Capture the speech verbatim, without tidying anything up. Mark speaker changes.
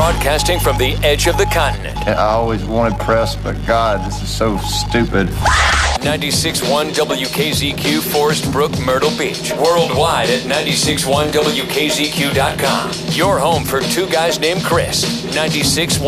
Speaker 1: Broadcasting from the edge of the continent.
Speaker 2: I always wanted press, but God, this is so stupid.
Speaker 1: ninety-six point one W K Z Q, Forest Brook, Myrtle Beach. Worldwide at ninety-six point one W K Z Q dot com. Your home for two guys named Chris. ninety-six point one